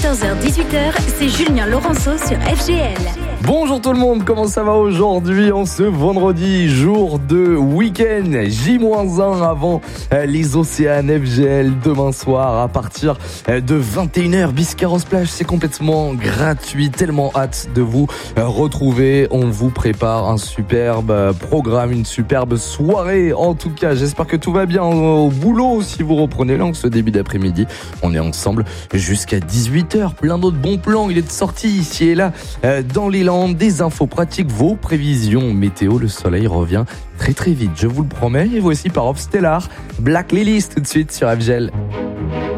14h-18h, c'est Julien Laurenceau sur FGL. Bonjour tout le monde, comment ça va aujourd'hui en ce vendredi, jour de week-end, J-1 avant les Océanes FGL demain soir à partir de 21h. Biscarrosse Plage, c'est complètement gratuit, tellement hâte de vous retrouver. On vous prépare un superbe programme, une superbe soirée. En tout cas, j'espère que tout va bien au boulot si vous reprenez là ce début d'après-midi. On est ensemble jusqu'à 18h, plein d'autres bons plans. Il est sorti ici et là dans les Landes, des infos pratiques, vos prévisions météo. Le soleil revient très très vite, je vous le promets. Et voici par Stellar, Black Lilith tout de suite sur FGL.